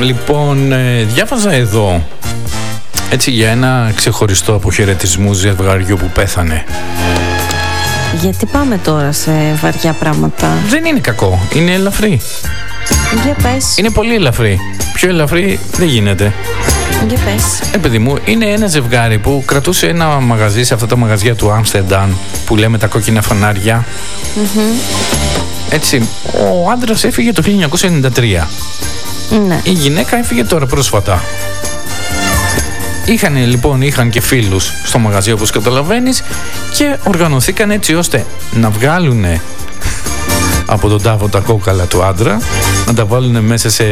Λοιπόν, διάβαζα εδώ έτσι για ένα ξεχωριστό αποχαιρετισμό ζευγαριού που πέθανε. Γιατί πάμε τώρα σε βαριά πράγματα? Δεν είναι κακό, είναι ελαφρύ. Για πες. Είναι πολύ ελαφρύ. Πιο ελαφρύ δεν γίνεται. Για πες. Παιδί μου, είναι ένα ζευγάρι που κρατούσε ένα μαγαζί σε αυτά τα μαγαζιά του Άμστερνταμ που λέμε τα κόκκινα φανάρια. Έτσι, ο άντρας έφυγε το 1993. Ναι. Η γυναίκα έφυγε τώρα πρόσφατα. Είχαν και φίλους στο μαγαζί, όπως καταλαβαίνεις, και οργανωθήκαν έτσι ώστε να βγάλουν από τον τάφο τα κόκαλα του άντρα, να τα βάλουν μέσα σε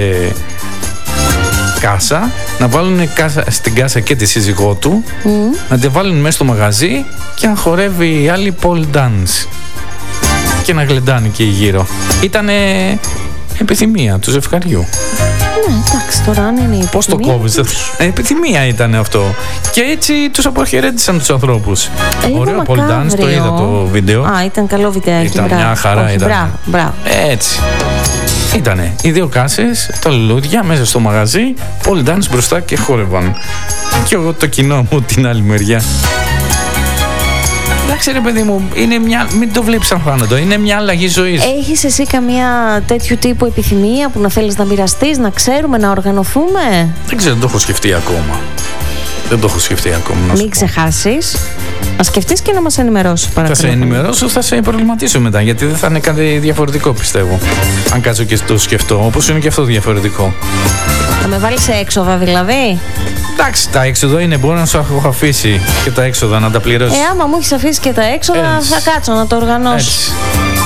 κάσα, να βάλουν στην κάσα και τη σύζυγό του, να τα βάλουν μέσα στο μαγαζί και να χορεύει η άλλη pole dance και να γλεντάνε και γύρω. Ήτανε επιθυμία του ζευγαριού. Ναι, εντάξει, τώρα αν είναι η επιθυμία. Πώς το κόβεις? Επιθυμία ήταν αυτό. Και έτσι τους αποχαιρέτησαν τους ανθρώπους. Ωραίο pole dance, το είδα το βίντεο. Α, ήταν καλό βιντεάκι. Ήταν μια χαρά. Μπράβο. Έτσι. Ήτανε οι δύο κάσες, τα λουλούδια μέσα στο μαγαζί, pole dance μπροστά και χόρευαν. Και εγώ το κοινό μου την άλλη μεριά. Εντάξει ρε παιδί μου, μην το βλέπεις σαν θάνατο, είναι μια αλλαγή ζωής. Έχεις εσύ καμία τέτοιου τύπου επιθυμία που να θέλεις να μοιραστείς, να ξέρουμε, να οργανωθούμε? Δεν ξέρω, δεν το έχω σκεφτεί ακόμα. Μην ξεχάσεις να σκεφτείς και να μας ενημερώσεις, παρακαλώ. Θα σε ενημερώσω, θα σε προβληματίσω μετά, γιατί δεν θα είναι κάτι διαφορετικό, πιστεύω. Αν κάτσω και το σκεφτώ, όπως είναι και αυτό διαφορετικό. Θα με βάλεις σε έξοδα δηλαδή? Εντάξει, τα έξοδα είναι, μπορώ να σου έχω αφήσει και τα έξοδα να τα πληρώσεις. Άμα μου έχεις αφήσει και τα έξοδα, θα κάτσω να το οργανώσω. Έτσι.